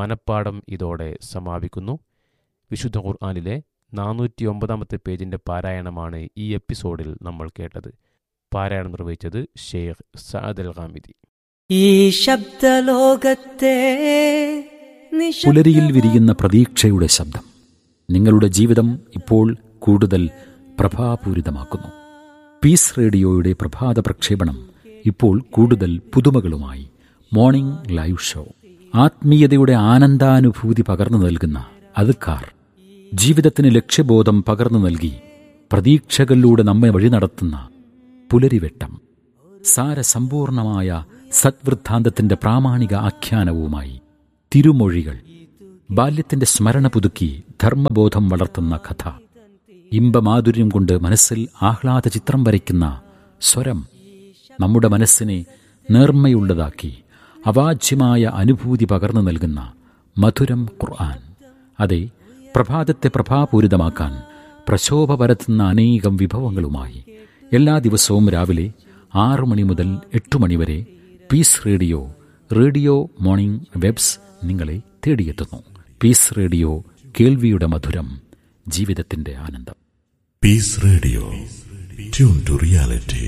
മനപ്പാഠം ഇതോടെ സമാപിക്കുന്നു. വിശുദ്ധ ഖുർആനിലെ 409 പേജിൻ്റെ പാരായണമാണ് ഈ എപ്പിസോഡിൽ നമ്മൾ കേട്ടത്. പാരായണം നിർവഹിച്ചത് ഷെയ്ഖ് സഅദ് അൽ ഖാമിദി. ഈ ശബ്ദലോകത്തെ പുലരിയിൽ വിരിയുന്ന പ്രതീക്ഷയുടെ ശബ്ദം നിങ്ങളുടെ ജീവിതം ഇപ്പോൾ കൂടുതൽ പ്രഭാപൂരിതമാക്കുന്നു. പീസ് റേഡിയോയുടെ പ്രഭാത പ്രക്ഷേപണം ഇപ്പോൾ കൂടുതൽ പുതുമകളുമായി. മോർണിംഗ് ലൈവ് ഷോ, ആത്മീയതയുടെ ആനന്ദാനുഭൂതി പകർന്നു നൽകുന്ന അദ്കാർ, ജീവിതത്തിന് ലക്ഷ്യബോധം പകർന്നു നൽകി പ്രതീക്ഷകളിലൂടെ നമ്മെ വഴി നടത്തുന്ന പുലരിവെട്ടം, സാരസമ്പൂർണമായ സദ്വൃത്താന്തത്തിന്റെ പ്രാമാണിക ആഖ്യാനവുമായി തിരുമൊഴികൾ, ബാല്യത്തിന്റെ സ്മരണ പുതുക്കി ധർമ്മബോധം വളർത്തുന്ന കഥ, ഇമ്പമാധുര്യം കൊണ്ട് മനസ്സിൽ ആഹ്ലാദ ചിത്രം വരയ്ക്കുന്ന സ്വരം, നമ്മുടെ മനസ്സിനെ നേർമ്മയുള്ളതാക്കി അവാച്യമായ അനുഭൂതി പകർന്നു നൽകുന്ന മധുരം ഖുർആൻ. അതെ, പ്രഭാതത്തെ പ്രഭാപൂരിതമാക്കാൻ പ്രശോഭ പരത്തുന്ന അനേകം വിഭവങ്ങളുമായി എല്ലാ ദിവസവും രാവിലെ 6 മണി മുതൽ 8 മണി വരെ പീസ് റേഡിയോ മോർണിംഗ് വെബ്സ് നിങ്ങളെ തേടിയെത്തുന്നു. പീസ് റേഡിയോ, കേൾവിയുടെ മധുരം, ജീവിതത്തിന്റെ ആനന്ദം. Piece radio, tune to reality.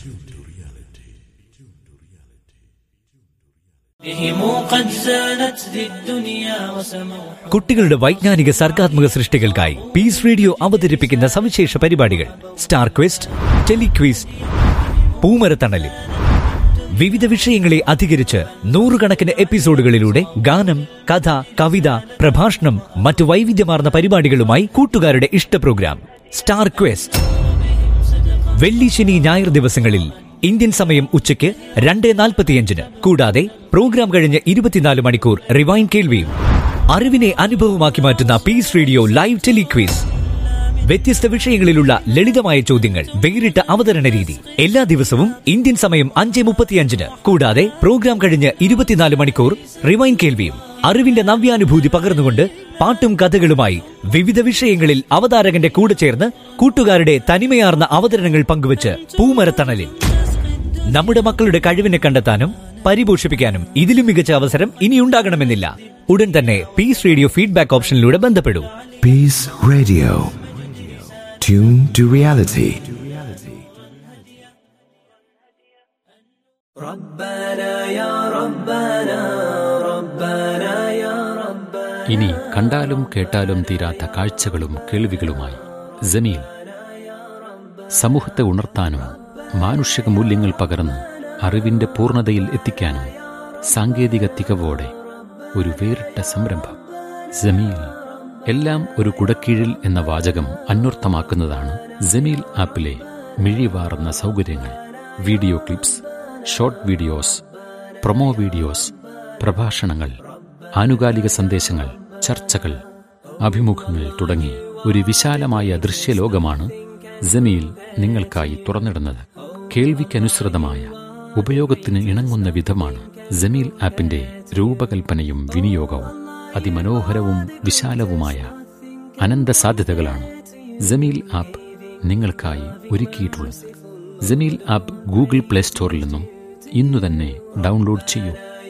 കുട്ടികളുടെ വൈജ്ഞാനിക സർഗാത്മക സൃഷ്ടികൾക്കായി പീസ് റേഡിയോ അവതരിപ്പിക്കുന്ന സവിശേഷ പരിപാടികൾ സ്റ്റാർ ക്വസ്റ്റ്, ടെലിക്വിസ്, പൂമരത്തണലിൽ വിവിധ വിഷയങ്ങളെ അധികരിച്ച് 100 കണക്കിന് എപ്പിസോഡുകളിലൂടെ ഗാനം, കഥ, കവിത, പ്രഭാഷണം, മറ്റു വൈവിധ്യമാർന്ന പരിപാടികളുമായി കൂട്ടുകാരുടെ ഇഷ്ട പ്രോഗ്രാം സ്റ്റാർ ക്വസ്റ്റ്. വെള്ളി, ശനി, ഞായർ ദിവസങ്ങളിൽ ഇന്ത്യൻ സമയം ഉച്ചയ്ക്ക് 2:45. കൂടാതെ പ്രോഗ്രാം കഴിഞ്ഞ് 24 മണിക്കൂർ റിവൈൻ കേൾവിയും. അറിവിനെ അനുഭവമാക്കി മാറ്റുന്ന പീസ് റേഡിയോ ലൈവ് ടെലിക്വിസ്. വ്യത്യസ്ത വിഷയങ്ങളിലുള്ള ലളിതമായ ചോദ്യങ്ങൾ, വേറിട്ട അവതരണ രീതി. എല്ലാ ദിവസവും ഇന്ത്യൻ സമയം 5:35. കൂടാതെ പ്രോഗ്രാം കഴിഞ്ഞ് 24 മണിക്കൂർ റിവൈൻ കേൾവിയും. അറിവിന്റെ നവ്യാനുഭൂതി പകർന്നുകൊണ്ട് പാട്ടും കഥകളുമായി വിവിധ വിഷയങ്ങളിൽ അവതാരകന്റെ കൂടെ ചേർന്ന് കൂട്ടുകാരുടെ തനിമയാർന്ന അവതരണങ്ങൾ പങ്കുവച്ച് പൂമരത്തണലിൽ. നമ്മുടെ മക്കളുടെ കഴിവിനെ കണ്ടെത്താനും പരിപോഷിപ്പിക്കാനും ഇതിലും മികച്ച അവസരം ഇനിയുണ്ടാകണമെന്നില്ല. ഉടൻ തന്നെ piece radio feedback ഓപ്ഷനിലൂടെ ബന്ധപ്പെടൂ. Piece radio, tune to reality. ഇനി കണ്ടാലും കേട്ടാലും തീരാത്ത കാഴ്ചകളും കേൾവികളുമായി ജമീൽ. സമൂഹത്തെ ഉണർത്താനും മാനുഷിക മൂല്യങ്ങൾ പകർന്ന് അറിവിന്റെ പൂർണ്ണതയിൽ എത്തിക്കാനും സാങ്കേതിക തികവോടെ ഒരു വേറിട്ട സംരംഭം ജമീൽ. എല്ലാം ഒരു കുടക്കീഴിൽ എന്ന വാചകം അന്വർത്ഥമാക്കുന്നതാണ് ജമീൽ ആപ്പിലെ മിഴിവാർന്ന സൗകര്യങ്ങൾ. Video clips, short videos, promo videos, പ്രഭാഷണങ്ങൾ, ആനുകാലിക സന്ദേശങ്ങൾ, ചർച്ചകൾ, അഭിമുഖങ്ങൾ തുടങ്ങി ഒരു വിശാലമായ ദൃശ്യലോകമാണ് ജമീൽ നിങ്ങൾക്കായി തുറന്നിടുന്നത്. കേൾവിക്കനുസൃതമായ, ഉപയോഗത്തിന് ഇണങ്ങുന്ന വിധമാണ് ജമീൽ ആപ്പിന്റെ രൂപകൽപ്പനയും വിനിയോഗവും. അതിമനോഹരവും വിശാലവുമായ അനന്ത സാധ്യതകളാണ് ജമീൽ ആപ്പ് നിങ്ങൾക്കായി ഒരുക്കിയിട്ടുള്ളത്. ജമീൽ ആപ്പ് ഗൂഗിൾ പ്ലേ സ്റ്റോറിൽ നിന്നും ഇന്നു തന്നെ ഡൗൺലോഡ് ചെയ്യൂ.